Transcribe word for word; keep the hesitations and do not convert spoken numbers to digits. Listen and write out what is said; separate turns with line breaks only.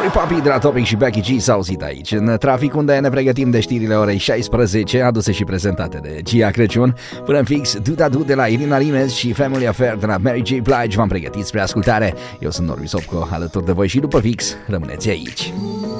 Papi de la Topic și Becky G s-au auzit aici în trafic, unde ne pregătim de știrile orei șaisprezece, aduse și prezentate de Gia Crăciun. Până în fix, Du-Da-Du de la Irina Rimez și Family Affair de la Mary J. Blige v-am pregătit spre ascultare. Eu sunt Norbi Sopco, alături de voi și după fix, rămâneți aici.